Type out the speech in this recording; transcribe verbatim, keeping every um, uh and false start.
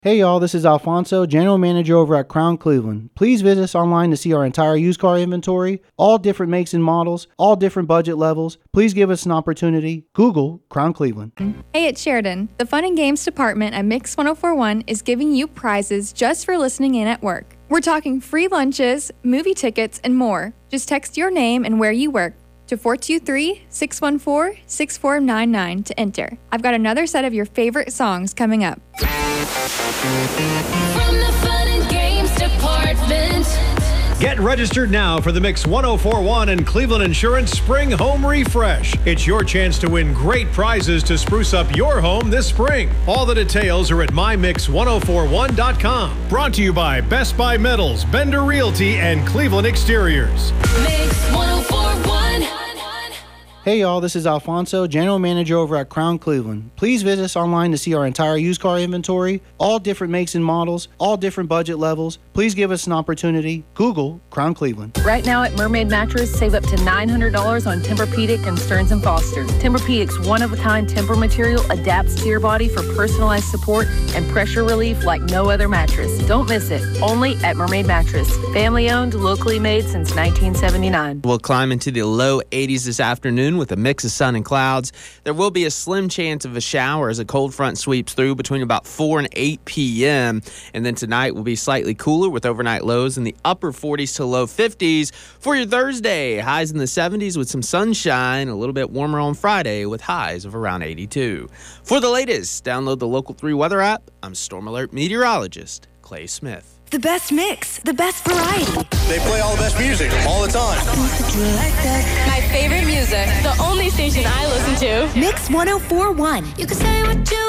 Hey y'all, this is Alfonso, General Manager over at Crown Cleveland. Please visit us online to see our entire used car inventory, all different makes and models, all different budget levels. Please give us an opportunity. Google Crown Cleveland. Hey, it's Sheridan. The Fun and Games Department at Mix one oh four point one is giving you prizes just for listening in at work. We're talking free lunches, movie tickets, and more. Just text your name and where you work to four two three, six one four, six four nine nine to enter. I've got another set of your favorite songs coming up. From the Fun and Games Department. Get registered now for the Mix one oh four point one and Cleveland Insurance Spring Home Refresh. It's your chance to win great prizes to spruce up your home this spring. All the details are at my mix one oh four one dot com. Brought to you by Best Buy Metals, Bender Realty, and Cleveland Exteriors. Mix one oh four point one. Hey y'all, this is Alfonso, General Manager over at Crown Cleveland. Please visit us online to see our entire used car inventory, all different makes and models, all different budget levels. Please give us an opportunity. Google Crown Cleveland. Right now at Mermaid Mattress, save up to nine hundred dollars on Tempur-Pedic and Stearns and Foster. Tempur-Pedic's one-of-a-kind Tempur material adapts to your body for personalized support and pressure relief like no other mattress. Don't miss it. Only at Mermaid Mattress. Family-owned, locally made since nineteen seventy-nine. We'll climb into the low eighties this afternoon with a mix of sun and clouds. There will be a slim chance of a shower as a cold front sweeps through between about four and eight p.m. And then tonight will be slightly cooler with overnight lows in the upper forties to low fifties. For your Thursday, highs in the seventies with some sunshine, a little bit warmer on Friday with highs of around eighty-two. For the latest, download the Local three weather app. I'm Storm Alert meteorologist Clay Smith. The best mix, the best variety. They play all the best music all the time. My favorite music, the only station I listen to. Mix one oh four point one. You can say what you